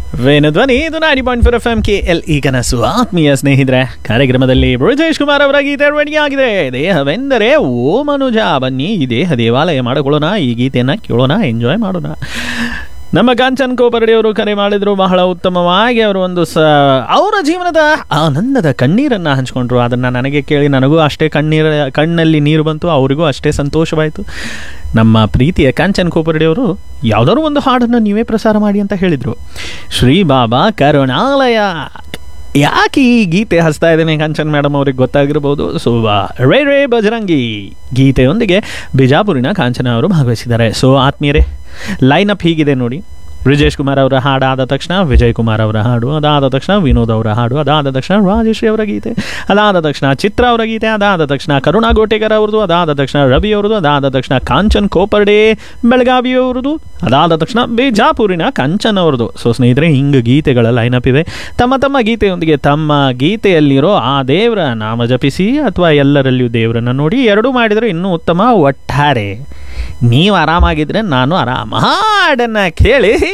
ವೇಣುಧ್ವನಿ ಇದು 90.4 FM KLE ಕನಸು ಆತ್ಮೀಯ ಸ್ನೇಹಿತರೆ, ಕಾರ್ಯಕ್ರಮದಲ್ಲಿ ಬ್ರಿಜೇಶ್ ಕುಮಾರ್ ಅವರ ಗೀತೆ ರೆಡಿ ಆಗಿದೆ. ದೇಹವೆಂದರೆ ಓ ಮನುಜ, ಬನ್ನಿ ಈ ದೇಹ ದೇವಾಲಯ ಮಾಡಿಕೊಳ್ಳೋಣ, ಈ ಗೀತೆಯನ್ನು ಕೇಳೋಣ, ಎಂಜಾಯ್ ಮಾಡೋಣ. ನಮ್ಮ ಕಾಂಚನ್ ಕೋಪರ್ಡಿ ಅವರು ಕರೆ ಮಾಡಿದ್ರು, ಬಹಳ ಉತ್ತಮವಾಗಿ ಅವರು ಒಂದು ಅವರ ಜೀವನದ ಆನಂದದ ಕಣ್ಣೀರನ್ನು ಹಂಚ್ಕೊಂಡ್ರು. ಅದನ್ನು ನನಗೆ ಕೇಳಿ ನನಗೂ ಅಷ್ಟೇ ಕಣ್ಣಲ್ಲಿ ನೀರು ಬಂತು, ಅವರಿಗೂ ಅಷ್ಟೇ ಸಂತೋಷವಾಯಿತು. ನಮ್ಮ ಪ್ರೀತಿಯ ಕಾಂಚನ್ ಕೋಪರ್ಡಿ ಅವರು ಯಾವುದಾದ್ರು ಒಂದು ಹಾಡನ್ನು ನೀವೇ ಪ್ರಸಾರ ಮಾಡಿ ಅಂತ ಹೇಳಿದರು. ಶ್ರೀ ಬಾಬಾ ಕರುಣಾಲಯ, ಯಾಕೆ ಈ ಗೀತೆ ಹಚ್ತಾ ಇದ್ದೇನೆ ಕಾಂಚನ್ ಮೇಡಮ್ ಅವ್ರಿಗೆ ಗೊತ್ತಾಗಿರ್ಬೋದು. ಸೊ ರೇ ಬಜರಂಗಿ ಗೀತೆಯೊಂದಿಗೆ ಬಿಜಾಪುರಿನ ಕಾಂಚನ ಅವರು ಭಾಗವಹಿಸಿದ್ದಾರೆ. ಸೊ ಆತ್ಮೀಯರೇ, ಲೈನ್ ಅಪ್ ಹೀಗಿದೆ ನೋಡಿ. ಬ್ರಿಜೇಶ್ ಕುಮಾರ್ ಅವರ ಹಾಡಾದ ತಕ್ಷಣ ವಿಜಯ್ ಕುಮಾರ್ ಅವರ ಹಾಡು, ಅದಾದ ತಕ್ಷಣ ವಿನೋದ್ ಅವರ ಹಾಡು, ಅದಾದ ತಕ್ಷಣ ರಾಜಶ್ರೀ ಅವರ ಗೀತೆ, ಅದಾದ ತಕ್ಷಣ ಚಿತ್ರ ಅವರ ಗೀತೆ, ಅದಾದ ತಕ್ಷಣ ಕರುಣಾ ಗೋಟೆಕರ್ ಅವ್ರದ್ದು, ಅದಾದ ತಕ್ಷಣ ರವಿ ಅವ್ರದ್ದು, ಅದಾದ ತಕ್ಷಣ ಕಾಂಚನ್ ಕೋಪರ್ಡೆ ಬೆಳಗಾವಿ ಅವ್ರದ್ದು, ಅದಾದ ತಕ್ಷಣ ಬಿಜಾಪುರಿನ ಕಾಂಚನ್ ಅವ್ರದ್ದು. ಸೊ ಸ್ನೇಹಿತರೆ, ಹಿಂಗೆ ಗೀತೆಗಳ ಲೈನಪ್ ಇದೆ. ತಮ್ಮ ತಮ್ಮ ಗೀತೆಯೊಂದಿಗೆ ತಮ್ಮ ಗೀತೆಯಲ್ಲಿರೋ ಆ ದೇವರ ನಾಮ ಜಪಿಸಿ ಅಥವಾ ಎಲ್ಲರಲ್ಲಿಯೂ ದೇವರನ್ನು ನೋಡಿ, ಎರಡೂ ಮಾಡಿದರೆ ಇನ್ನೂ ಉತ್ತಮ. ಒಟ್ಟಾರೆ ನೀವು ಆರಾಮಾಗಿದ್ದರೆ ನಾನು ಆರಾಮ. ಹಾಡನ್ನು ಕೇಳಿ